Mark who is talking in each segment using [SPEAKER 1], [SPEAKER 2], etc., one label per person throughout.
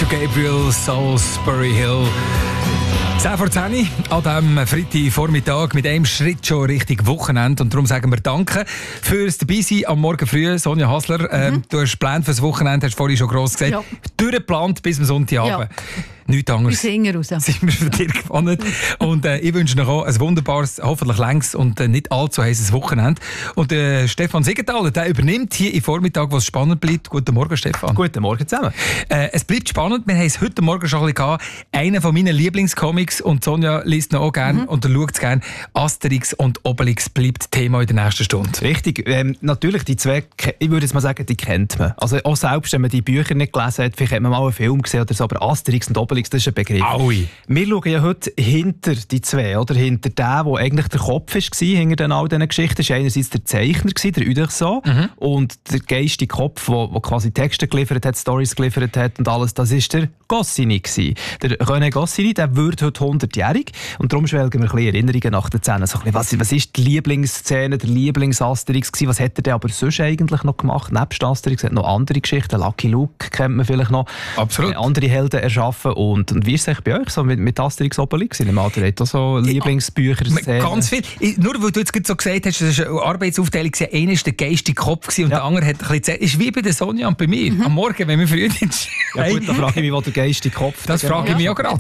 [SPEAKER 1] to Gabriel, Salisbury Hill. 10 vor 10 an diesem Freitagvormittag mit einem Schritt schon Richtung Wochenende. Und darum sagen wir Danke fürs Dabeisein am Morgen früh. Sonja Hasler, du hast Pläne fürs Wochenende, hast du vorhin schon gross gesagt. Ja. Durchgeplant bis am Sonntagabend. Ja. Nichts anderes.
[SPEAKER 2] Bis hinten raus.
[SPEAKER 1] Sind wir für dich gewonnen. Und ich wünsche noch auch ein wunderbares, hoffentlich längs und nicht allzu heißes Wochenende. Und Stefan Siegenthaler, der übernimmt hier im Vormittag, was spannend bleibt. Guten Morgen, Stefan.
[SPEAKER 3] Guten Morgen zusammen.
[SPEAKER 1] Es bleibt spannend. Wir haben es heute Morgen schon ein bisschen gehabt. Einer von meinen Lieblingscomics, und Sonja liest noch auch gerne und schaut es gerne. Asterix und Obelix bleibt Thema in der nächsten Stunde.
[SPEAKER 3] Richtig. Natürlich, die zwei, ich würde jetzt mal sagen, die kennt man. Also auch selbst, wenn man die Bücher nicht gelesen hat, vielleicht hat man mal einen Film gesehen oder so, aber Asterix und Obelix, das ist ein Begriff.
[SPEAKER 1] Aui.
[SPEAKER 3] Wir schauen ja heute hinter die zwei, oder? Hinter dem, wo eigentlich der Kopf war, hinter all diesen Geschichten. Das war einerseits der Zeichner, der Uderso, und der geistige Kopf, der quasi Texte geliefert hat, Storys geliefert hat und alles, das war der Goscinny. Der René Goscinny, der wird heute 100-jährig und darum schwelgen wir ein bisschen Erinnerungen nach der Szene. So was ist die Lieblingsszene, der Lieblings-Asterix gewesen? Was hat er denn aber sonst eigentlich noch gemacht? Nebst Asterix hat noch andere Geschichten. Lucky Luke kennt man vielleicht noch.
[SPEAKER 1] Absolut.
[SPEAKER 3] Andere Helden erschaffen. Und wie ist es bei euch so mit Asterix Obelix? In dem Alter hat so Lieblingsbücher, Szenen?
[SPEAKER 1] Ganz viel. Nur weil du jetzt so gesagt hast, das war eine Arbeitsaufteilung, einer war der geistige Kopf und der andere hat ein bisschen ist wie bei der Sonja und bei mir. Am Morgen, wenn wir früh sind.
[SPEAKER 3] Ja gut, dann frage ich mich, wo der geistige Kopf...
[SPEAKER 1] Das frage ich mich auch gerade.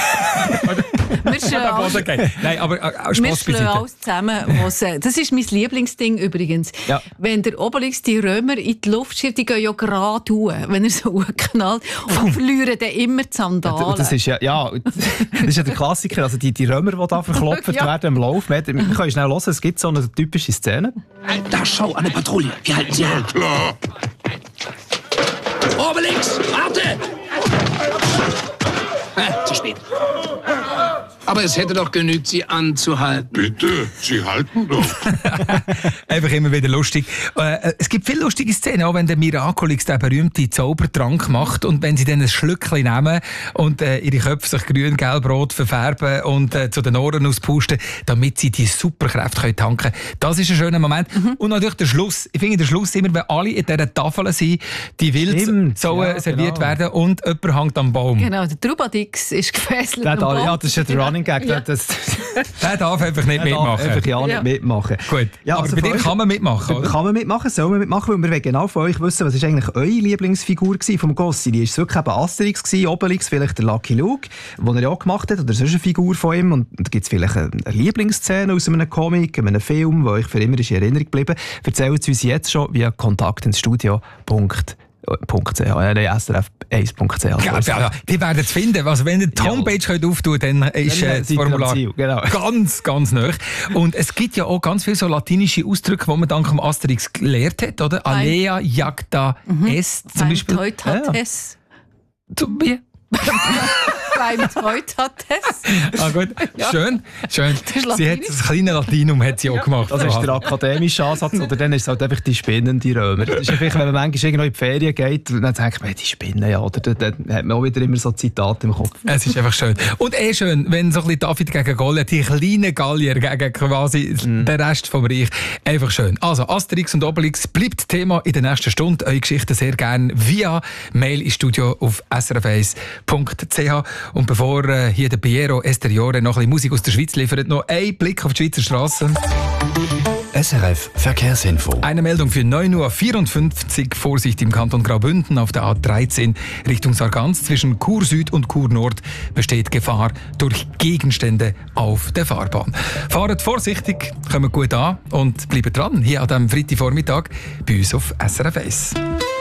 [SPEAKER 1] Nein, aber Spaß beiseite.
[SPEAKER 2] Alles zusammen. Das ist mein Lieblingsding übrigens. Ja. Wenn der Obelix die Römer in die Luft schiebt, die gehen ja gerade hoch, wenn er so hochknallt, und verlieren dann immer die Sandalen.
[SPEAKER 3] Das ist ja der Klassiker. Also die Römer, die da verklopft werden im Lauf. Wir können schnell hören, es gibt so eine typische Szene.
[SPEAKER 4] Da schau, eine Patrouille. Wir halten sie an.
[SPEAKER 5] Klar.
[SPEAKER 4] Obelix, warte! Zu spät. Aber es hätte doch genügt, sie anzuhalten.
[SPEAKER 5] Bitte, Sie halten doch.
[SPEAKER 1] Einfach immer wieder lustig. Es gibt viele lustige Szenen, auch wenn der Miraculix den berühmten Zaubertrank macht und wenn sie dann ein Schlückchen nehmen und ihre Köpfe sich grün, gelb, rot verfärben und zu den Ohren auspusten, damit sie die Superkräfte können tanken können. Das ist ein schöner Moment. Und natürlich der Schluss. Ich finde der Schluss immer, wenn alle in dieser Tafel sind, die wild serviert werden und jemand hängt am Baum.
[SPEAKER 2] Genau, der Trubadix ist gefesselt am Baum.
[SPEAKER 3] Ja, das ist ja der Running Gag. Ja.
[SPEAKER 1] Der darf einfach nicht mitmachen.
[SPEAKER 3] Nicht mitmachen.
[SPEAKER 1] Gut, ja, aber also bei dir kann man mitmachen, oder?
[SPEAKER 3] Kann man mitmachen, soll man mitmachen, weil wir wollen genau von euch wissen, was ist eigentlich eure Lieblingsfigur vom Goscinny? Ist es wirklich eben Asterix gewesen, Obelix, vielleicht der Lucky Luke, den er ja auch gemacht hat, oder sonst eine Figur von ihm? Und da gibt es vielleicht eine Lieblingsszene aus einem Comic, einem Film, der euch für immer in Erinnerung geblieben ist. Erzählt es uns jetzt schon via kontakt-ins-studio.ch. srf1.ch.
[SPEAKER 1] Ja, die werden es finden. Also, wenn ihr die Homepage auftun könnt, dann ist das Formular ganz, ganz nah. Und es gibt ja auch ganz viele so latinische Ausdrücke, die man dank dem Asterix gelernt hat, oder? Alea jacta est zum Beispiel.
[SPEAKER 2] Heute hat es.
[SPEAKER 1] Wie?
[SPEAKER 2] Beim heute hat es.
[SPEAKER 1] Ah, gut. Ja. Schön. Sie hat das kleine Latinum hat sie auch gemacht.
[SPEAKER 3] Das ist der akademische Ansatz. Oder dann ist es halt einfach die spinnende Römer. Das ist einfach, wenn man manchmal irgendwo in die Ferien geht, dann denkt man, die Spinnen, ja. Oder dann hat man auch wieder immer so Zitate im Kopf.
[SPEAKER 1] Es ist einfach schön. Und schön, wenn so ein bisschen David gegen Goliath, die kleinen Gallier gegen quasi den Rest vom Reich. Einfach schön. Also, Asterix und Obelix bleibt Thema in der nächsten Stunde. Eure Geschichten sehr gerne via Mail ins Studio auf srf1.ch. Und bevor hier der Piero Esteriore noch ein bisschen Musik aus der Schweiz liefert, noch ein Blick auf die Schweizer Strassen.
[SPEAKER 6] SRF Verkehrsinfo.
[SPEAKER 1] Eine Meldung für 9.54 Uhr. Vorsicht im Kanton Graubünden auf der A13 Richtung Sargans. Zwischen Chur Süd und Chur Nord besteht Gefahr durch Gegenstände auf der Fahrbahn. Fahrt vorsichtig, kommt gut an und bleibt dran hier an diesem Freitagvormittag bei uns auf SRF 1.